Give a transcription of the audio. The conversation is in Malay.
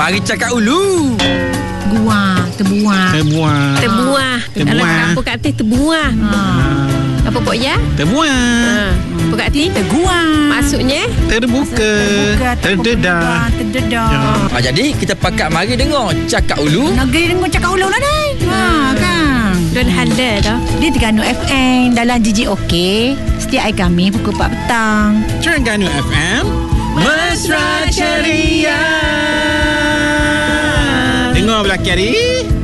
Mari cakap ulu. Terbuah. Kalau kampung kat atas terbuah. Apa pok ya? Terbuah. Apa kat atas? Terguang. Maksudnya? Terbuka. Terdedah. Jadi kita pakat mari dengar cakap ulu. Negeri dengar cakap ulu lah Dan. Kan. Don handal dah. Di Terengganu FM dalam GGOK setiap hari kami pukul 4 petang. Terengganu FM Mesra Ceria. Dengar belakang hari